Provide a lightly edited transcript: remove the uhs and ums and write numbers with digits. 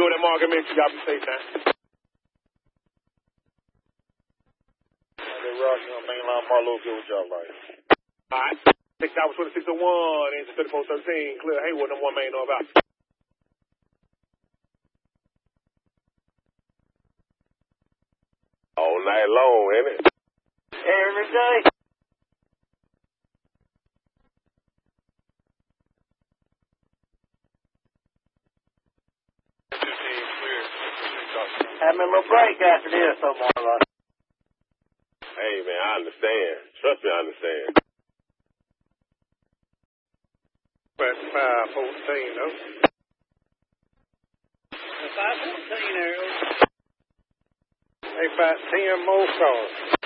Doing that argument, y'all be safe now. They're rocking on mainline Marlowe. Get what y'all like. All right. 6 hours 2601, engine 3413, clear Haywood, number 1 main, know about. All night long, ain't it? Every day. Have me a little break after this, so Marlo. Hey, man, I understand. Trust me, I understand. 514, though. 514 arrows. Hey, about 10 more cars.